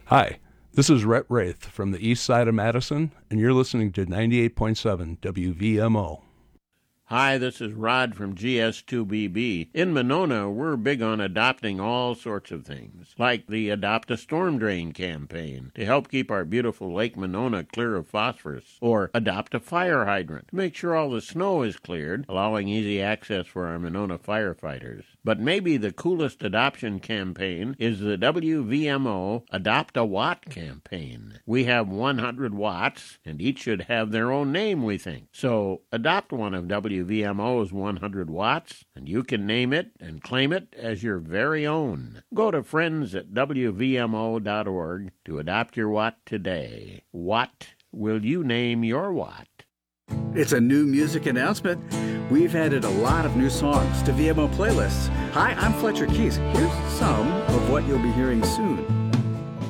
Hi, this is Rhett Wraith from the east side of Madison, and you're listening to 98.7 WVMO. Hi, this is Rod from GS2BB. In Monona, we're big on adopting all sorts of things, like the Adopt a Storm Drain campaign to help keep our beautiful Lake Monona clear of phosphorus, or Adopt a Fire Hydrant to make sure all the snow is cleared, allowing easy access for our Monona firefighters. But maybe the coolest adoption campaign is the WVMO Adopt a Watt campaign. We have 100 watts, and each should have their own name, we think. So adopt one of WVMO's 100 watts, and you can name it and claim it as your very own. Go to friends at WVMO.org to adopt your watt today. What will you name your watt? It's a new music announcement. We've added a lot of new songs to VMO playlists. Hi, I'm Fletcher Keys. Here's some of what you'll be hearing soon.